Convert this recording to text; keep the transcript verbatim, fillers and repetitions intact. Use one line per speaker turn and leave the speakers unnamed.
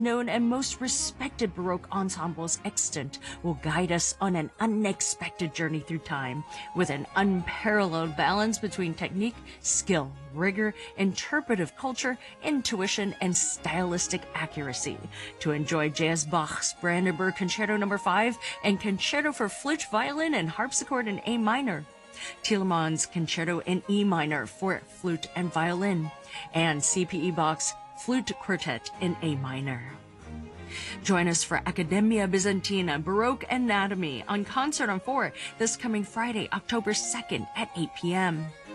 known and most respected Baroque ensembles extant will guide us on an unexpected journey through time with an unparalleled balance between technique, skill, rigor, interpretive culture, intuition, and stylistic accuracy. To enjoy J S. Bach's Brandenburg Concerto number five and Concerto for Flute, Violin, and Harpsichord in A minor, Telemann's Concerto in E minor for flute and violin, and C P E Bach's Flute Quartet in A minor. Join us for Accademia Byzantina Baroque Anatomy on Concert on four this coming Friday, October second at eight p m